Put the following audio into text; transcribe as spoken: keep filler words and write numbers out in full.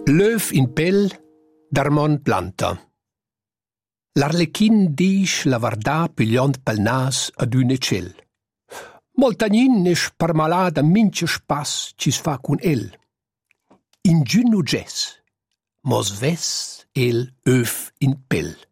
L'œuf in pel d'Armand Planta. L'arlechin disch la vardà pigliant pel nas ad un ecel. Moltagnin es parmalada mince spas ci sfa cun el. In giunno gess, mos ves el öf in pel.